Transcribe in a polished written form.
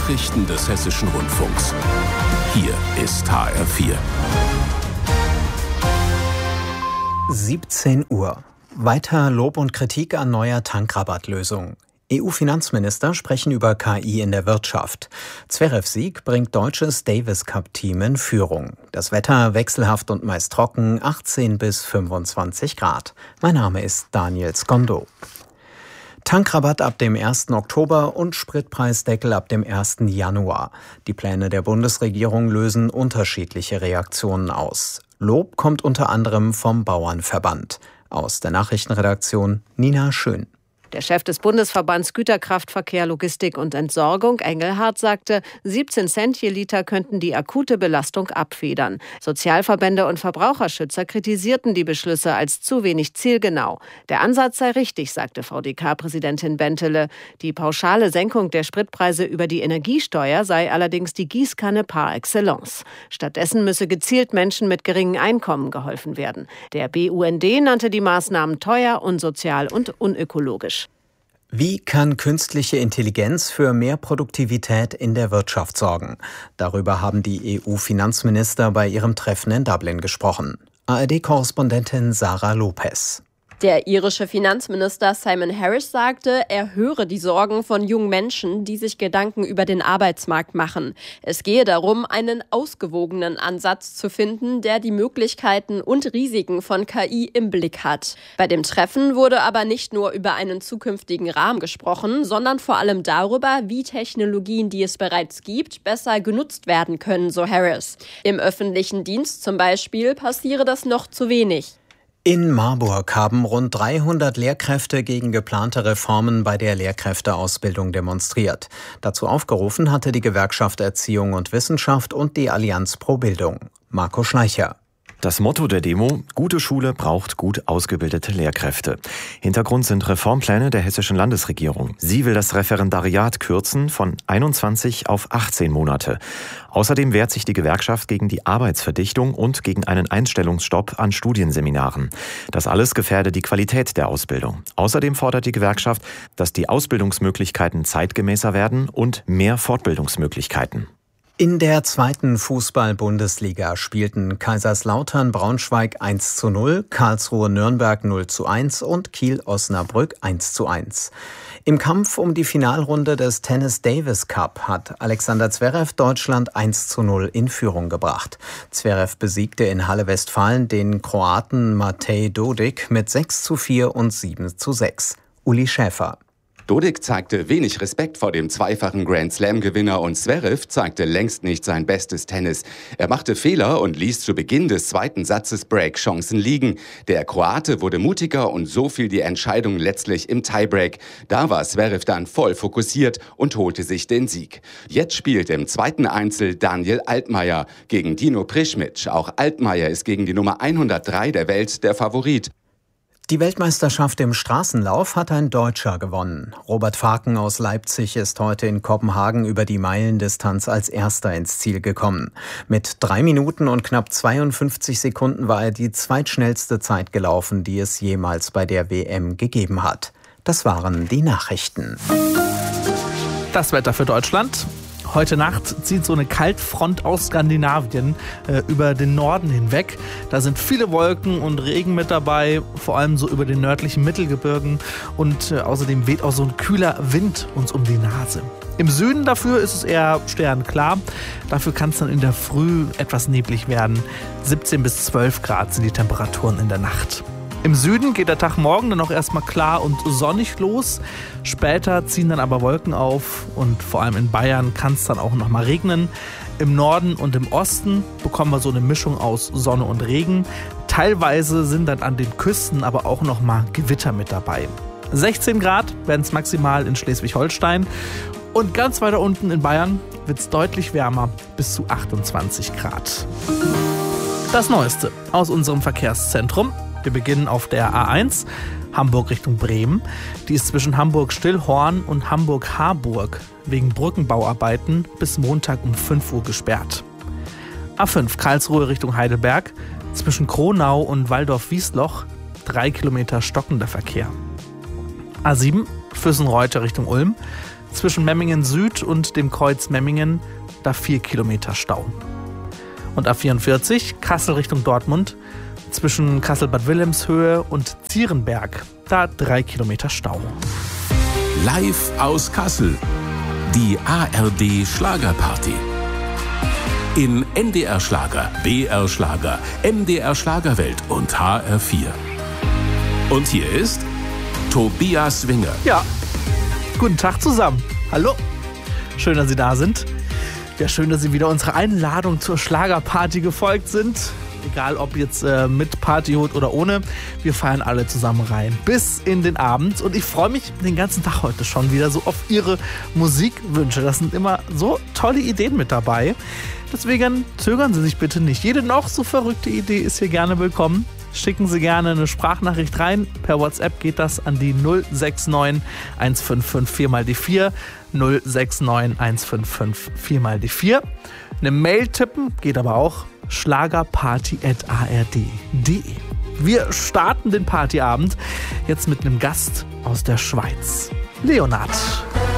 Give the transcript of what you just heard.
Nachrichten des Hessischen Rundfunks. Hier ist HR4. 17 Uhr. Weiter Lob und Kritik an neuer Tankrabattlösung. EU-Finanzminister sprechen über KI in der Wirtschaft. Zverev-Sieg bringt deutsches Davis-Cup-Team in Führung. Das Wetter wechselhaft und meist trocken, 18 bis 25 Grad. Mein Name ist Daniel Skondo. Tankrabatt ab dem 1. Oktober und Spritpreisdeckel ab dem 1. Januar. Die Pläne der Bundesregierung lösen unterschiedliche Reaktionen aus. Lob kommt unter anderem vom Bauernverband. Aus der Nachrichtenredaktion Nina Schön. Der Chef des Bundesverbands Güterkraftverkehr, Logistik und Entsorgung, Engelhardt, sagte, 17 Cent je Liter könnten die akute Belastung abfedern. Sozialverbände und Verbraucherschützer kritisierten die Beschlüsse als zu wenig zielgenau. Der Ansatz sei richtig, sagte VDK-Präsidentin Bentele. Die pauschale Senkung der Spritpreise über die Energiesteuer sei allerdings die Gießkanne par excellence. Stattdessen müsse gezielt Menschen mit geringen Einkommen geholfen werden. Der BUND nannte die Maßnahmen teuer, unsozial und unökologisch. Wie kann künstliche Intelligenz für mehr Produktivität in der Wirtschaft sorgen? Darüber haben die EU-Finanzminister bei ihrem Treffen in Dublin gesprochen. ARD-Korrespondentin Sarah Lopez. Der irische Finanzminister Simon Harris sagte, er höre die Sorgen von jungen Menschen, die sich Gedanken über den Arbeitsmarkt machen. Es gehe darum, einen ausgewogenen Ansatz zu finden, der die Möglichkeiten und Risiken von KI im Blick hat. Bei dem Treffen wurde aber nicht nur über einen zukünftigen Rahmen gesprochen, sondern vor allem darüber, wie Technologien, die es bereits gibt, besser genutzt werden können, so Harris. Im öffentlichen Dienst zum Beispiel passiere das noch zu wenig. In Marburg haben rund 300 Lehrkräfte gegen geplante Reformen bei der Lehrkräfteausbildung demonstriert. Dazu aufgerufen hatte die Gewerkschaft Erziehung und Wissenschaft und die Allianz pro Bildung. Marco Schleicher. Das Motto der Demo: Gute Schule braucht gut ausgebildete Lehrkräfte. Hintergrund sind Reformpläne der hessischen Landesregierung. Sie will das Referendariat kürzen von 21 auf 18 Monate. Außerdem wehrt sich die Gewerkschaft gegen die Arbeitsverdichtung und gegen einen Einstellungsstopp an Studienseminaren. Das alles gefährde die Qualität der Ausbildung. Außerdem fordert die Gewerkschaft, dass die Ausbildungsmöglichkeiten zeitgemäßer werden und mehr Fortbildungsmöglichkeiten. In der 2. Fußball-Bundesliga spielten Kaiserslautern Braunschweig 1:0, Karlsruhe Nürnberg 0:1 und Kiel Osnabrück 1:1. Im Kampf um die Finalrunde des Tennis Davis Cup hat Alexander Zverev Deutschland 1:0 in Führung gebracht. Zverev besiegte in Halle Westfalen den Kroaten Matej Dodik mit 6:4 und 7:6. Uli Schäfer. Dodik zeigte wenig Respekt vor dem zweifachen Grand-Slam-Gewinner und Zverev zeigte längst nicht sein bestes Tennis. Er machte Fehler und ließ zu Beginn des zweiten Satzes Break-Chancen liegen. Der Kroate wurde mutiger und so fiel die Entscheidung letztlich im Tiebreak. Da war Zverev dann voll fokussiert und holte sich den Sieg. Jetzt spielt im zweiten Einzel Daniel Altmaier gegen Dino Prischmic. Auch Altmaier ist gegen die Nummer 103 der Welt der Favorit. Die Weltmeisterschaft im Straßenlauf hat ein Deutscher gewonnen. Robert Faken aus Leipzig ist heute in Kopenhagen über die Meilendistanz als Erster ins Ziel gekommen. Mit 3 Minuten und knapp 52 Sekunden war er die zweitschnellste Zeit gelaufen, die es jemals bei der WM gegeben hat. Das waren die Nachrichten. Das Wetter für Deutschland. Heute Nacht zieht so eine Kaltfront aus Skandinavien über den Norden hinweg. Da sind viele Wolken und Regen mit dabei, vor allem so über den nördlichen Mittelgebirgen. Und außerdem weht auch so ein kühler Wind uns um die Nase. Im Süden dafür ist es eher sternklar. Dafür kann es dann in der Früh etwas neblig werden. 17 bis 12 Grad sind die Temperaturen in der Nacht. Im Süden geht der Tag morgen dann auch erstmal klar und sonnig los. Später ziehen dann aber Wolken auf und vor allem in Bayern kann es dann auch noch mal regnen. Im Norden und im Osten bekommen wir so eine Mischung aus Sonne und Regen. Teilweise sind dann an den Küsten aber auch noch mal Gewitter mit dabei. 16 Grad werden es maximal in Schleswig-Holstein und ganz weiter unten in Bayern wird es deutlich wärmer, bis zu 28 Grad. Das Neueste aus unserem Verkehrszentrum. Wir beginnen auf der A1, Hamburg Richtung Bremen. Die ist zwischen Hamburg-Stillhorn und Hamburg-Harburg wegen Brückenbauarbeiten bis Montag um 5 Uhr gesperrt. A5 Karlsruhe Richtung Heidelberg, zwischen Kronau und Waldorf-Wiesloch 3 Kilometer stockender Verkehr. A7 Füssen-Reuter Richtung Ulm, Zwischen Memmingen Süd und dem Kreuz Memmingen, da 4 Kilometer Stau. Und A44, Kassel Richtung Dortmund, zwischen Kassel-Bad Wilhelmshöhe und Zierenberg, da 3 Kilometer Stau. Live aus Kassel, die ARD Schlagerparty. In NDR Schlager, BR Schlager, MDR Schlagerwelt und HR4. Und hier ist Tobias Winger. Ja, guten Tag zusammen. Hallo. Schön, dass Sie da sind. Ja, schön, dass Sie wieder unserer Einladung zur Schlagerparty gefolgt sind. Egal, ob jetzt mit Partyhut oder ohne. Wir feiern alle zusammen rein. Bis in den Abend. Und ich freue mich den ganzen Tag heute schon wieder so auf Ihre Musikwünsche. Das sind immer so tolle Ideen mit dabei. Deswegen zögern Sie sich bitte nicht. Jede noch so verrückte Idee ist hier gerne willkommen. Schicken Sie gerne eine Sprachnachricht rein. Per WhatsApp geht das an die 069 155 4 mal die 4. 069 155 4 mal die 4. Eine Mail tippen geht aber auch. schlagerparty@ard.de. Wir starten den Partyabend jetzt mit einem Gast aus der Schweiz. Leonard.